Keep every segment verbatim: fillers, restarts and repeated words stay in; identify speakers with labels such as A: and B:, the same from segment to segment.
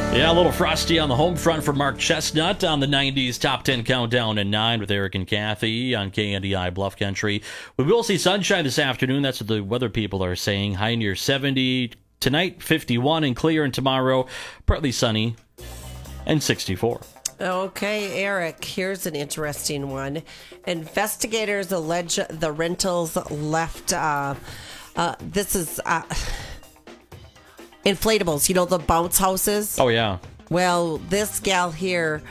A: Yeah, a little frosty on the home front for Mark Chestnut on the nineties Top ten Countdown at nine with Eric and Kathy on K N D I Bluff Country. We will see sunshine this afternoon. That's what the weather people are saying. High near seventy. Tonight, fifty-one and clear. And tomorrow, partly sunny and sixty-four.
B: Okay, Eric, here's an interesting one. Investigators allege the rentals left, uh, uh, this is... Uh, inflatables, you know, the bounce houses?
A: Oh, yeah.
B: Well, this gal here,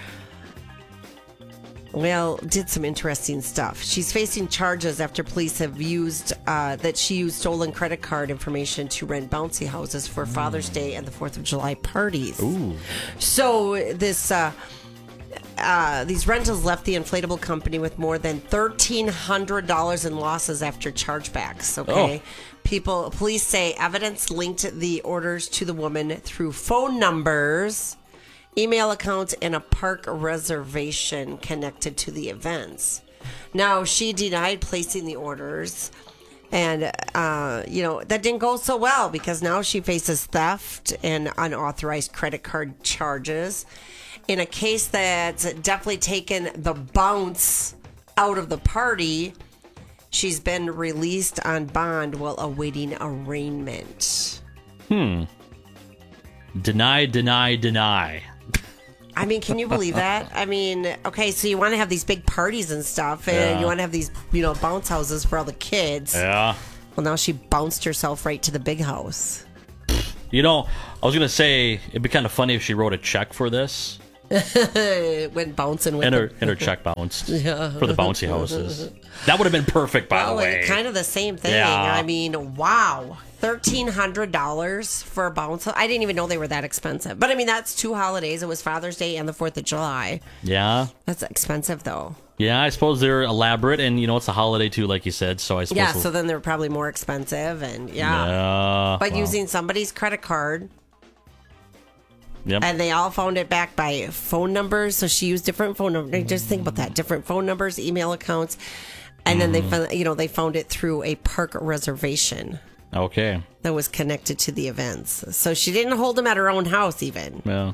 B: well, did some interesting stuff. She's facing charges after police have used, uh, that she used stolen credit card information to rent bouncy houses for Father's Day and the fourth of July parties.
A: Ooh.
B: So this, uh, uh, these rentals left the inflatable company with more than thirteen hundred dollars in losses after chargebacks, okay? Oh. People, police say evidence linked the orders to the woman through phone numbers, email accounts, and a park reservation connected to the events. Now, she denied placing the orders, and, uh, you know, that didn't go so well because now she faces theft and unauthorized credit card charges in a case that's definitely taken the bounce out of the party. She's been released on bond while awaiting arraignment.
A: Hmm. Deny, deny, deny.
B: I mean, can you believe that? I mean, okay, so you want to have these big parties and stuff, and
A: Yeah.
B: you want to have these, you know, bounce houses for all the kids.
A: Yeah.
B: Well, now she bounced herself right to the big house.
A: You know, I was going to say, it'd be kind of funny if she wrote a check for this.
B: Went bouncing with
A: and her,
B: them.
A: and her check bounced
B: Yeah.
A: for the bouncy houses. That would have been perfect, by
B: well,
A: the way.
B: kind of the same thing.
A: Yeah.
B: I mean, wow. thirteen hundred dollars for a bounce house. I didn't even know they were that expensive. But I mean, that's two holidays. It was Father's Day and the fourth of July.
A: Yeah.
B: That's expensive, though.
A: Yeah, I suppose they're elaborate, and, you know, it's a holiday, too, like you said, so I suppose...
B: Yeah, so then they're probably more expensive, and yeah.
A: Yeah,
B: but
A: well.
B: using somebody's credit card,
A: Yep.
B: and they all found it back by phone numbers, so she used different phone numbers. Just think about that. Different phone numbers, email accounts, and then they found, you know, they found it through a park reservation.
A: Okay.
B: That was connected to the events. So she didn't hold them at her own house, even.
A: Yeah.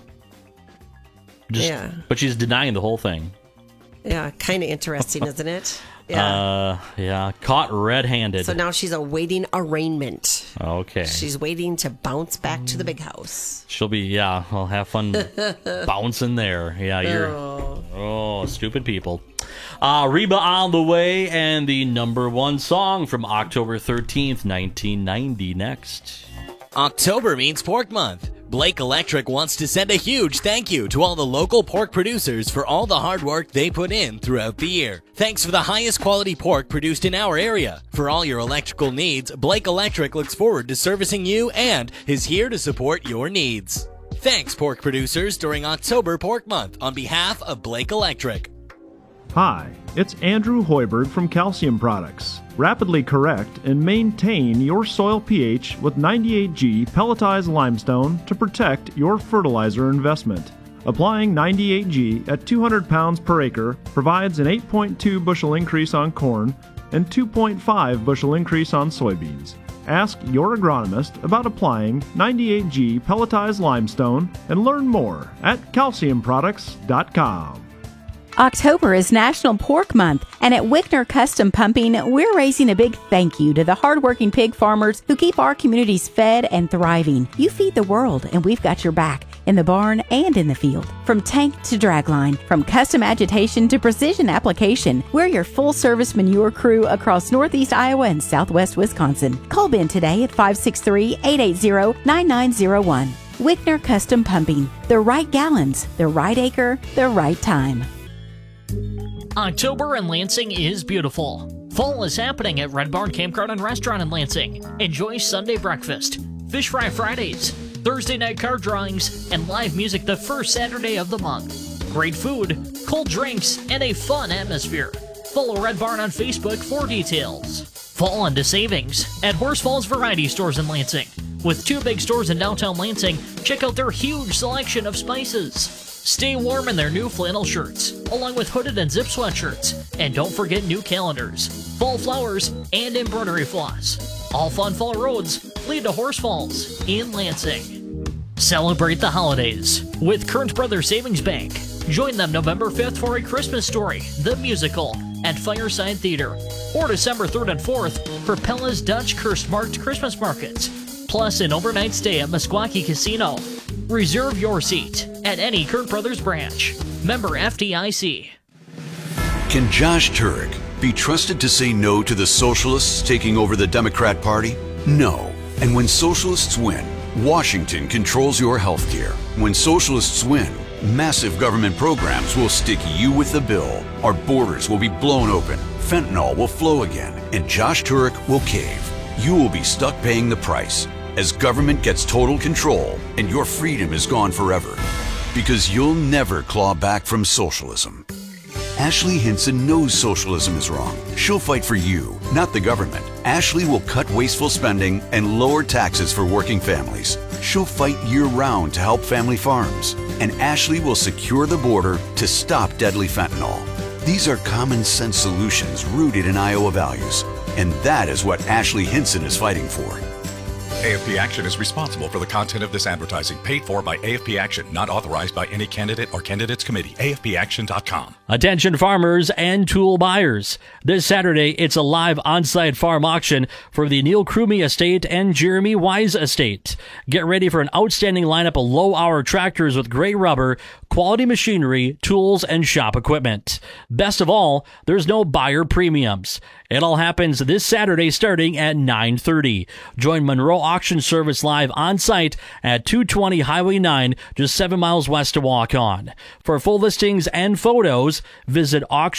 A: Just,
B: Yeah.
A: But she's denying the whole thing.
B: Yeah, kind of interesting, isn't it? Yeah.
A: Uh, yeah. Caught red-handed.
B: So now she's awaiting arraignment.
A: Okay.
B: She's waiting to bounce back to the big house.
A: She'll be, yeah, well, have fun bouncing there. Yeah, you're,
B: Oh.
A: oh, stupid people. Uh, Reba on the way, and the number one song from October thirteenth, nineteen ninety next.
C: October means Pork Month. Blake Electric wants to send a huge thank you to all the local pork producers for all the hard work they put in throughout the year. Thanks for the highest quality pork produced in our area. For all your electrical needs, Blake Electric looks forward to servicing you and is here to support your needs. Thanks, pork producers, during October Pork Month on behalf of Blake Electric.
D: Hi, it's Andrew Hoiberg from Calcium Products. Rapidly correct and maintain your soil pH with ninety-eight G pelletized limestone to protect your fertilizer investment. Applying ninety-eight G at two hundred pounds per acre provides an eight point two bushel increase on corn and two point five bushel increase on soybeans. Ask your agronomist about applying ninety-eight G pelletized limestone and learn more at calcium products dot com.
E: October is National Pork Month, and at Wickner Custom Pumping, we're raising a big thank you to the hardworking pig farmers who keep our communities fed and thriving. You feed the world, and we've got your back, in the barn and in the field. From tank to dragline, from custom agitation to precision application, we're your full-service manure crew across northeast Iowa and southwest Wisconsin. Call Ben today at five six three, eight eight zero, nine nine zero one. Wickner Custom Pumping. The right gallons, the right acre, the right time.
F: October in Lansing is beautiful. Fall is happening at Red Barn Campground and Restaurant in Lansing. Enjoy Sunday breakfast, fish fry Fridays, Thursday night card drawings, and live music the first Saturday of the month. Great food, cold drinks, and a fun atmosphere. Follow Red Barn on Facebook for details. Fall into savings at Horse Falls Variety Stores in Lansing. With two big stores in downtown Lansing, check out their huge selection of spices. Stay warm in their new flannel shirts, along with hooded and zip sweatshirts. And don't forget new calendars, fall flowers, and embroidery floss. All fun fall roads lead to Horse Falls in Lansing. Celebrate the holidays with Kearns Brothers Savings Bank. Join them November fifth for A Christmas Story, the musical, at Fireside Theater, or December third and fourth for Pella's Dutch Kerstmarkt Christmas Markets, plus an overnight stay at Meskwaki Casino. Reserve your seat at any Kearns Brothers branch. Member F D I C.
G: Can Josh Turek be trusted to say no to the socialists taking over the Democrat Party? No. And when socialists win, Washington controls your health care. When socialists win, massive government programs will stick you with the bill. Our borders will be blown open, fentanyl will flow again, and Josh Turek will cave. You will be stuck paying the price as government gets total control and your freedom is gone forever. Because you'll never claw back from socialism. Ashley Hinson knows socialism is wrong. She'll fight for you, not the government. Ashley will cut wasteful spending and lower taxes for working families. She'll fight year-round to help family farms. And Ashley will secure the border to stop deadly fentanyl. These are common-sense solutions rooted in Iowa values. And that is what Ashley Hinson is fighting for.
H: A F P Action is responsible for the content of this advertising, paid for by A F P Action, not authorized by any candidate or candidates committee. A F P action dot com.
A: Attention farmers and tool buyers. This Saturday, it's a live on-site farm auction for the Neil Crumey Estate and Jeremy Wise Estate. Get ready for an outstanding lineup of low-hour tractors with gray rubber, quality machinery, tools, and shop equipment. Best of all, there's no buyer premiums. It all happens this Saturday starting at nine thirty. Join Monroe Auction Service live on site at two twenty Highway nine, just seven miles west to walk on. For full listings and photos, visit auction